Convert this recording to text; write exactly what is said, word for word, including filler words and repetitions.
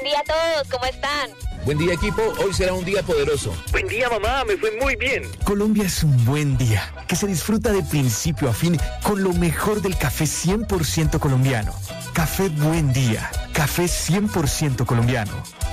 día a todos, ¿cómo están? Buen día, equipo, hoy será un día poderoso. Buen día, mamá, me fue muy bien. Colombia es un buen día, que se disfruta de principio a fin con lo mejor del café cien por ciento colombiano. Café Buen Día, café cien por ciento colombiano.